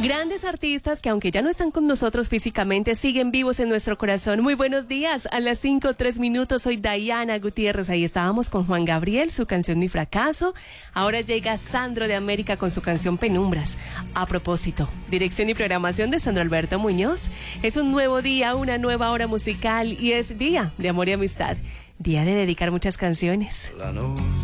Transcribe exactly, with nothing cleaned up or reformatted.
Grandes artistas que aunque ya no están con nosotros físicamente, siguen vivos en nuestro corazón. Muy buenos días, a las cinco, tres minutos, soy Dayana Gutiérrez. Ahí estábamos con Juan Gabriel, su canción Mi Fracaso. Ahora llega Sandro de América con su canción Penumbras. A propósito, dirección y programación de Sandro Alberto Muñoz. Es un nuevo día, una nueva hora musical y es día de amor y amistad. Día de dedicar muchas canciones.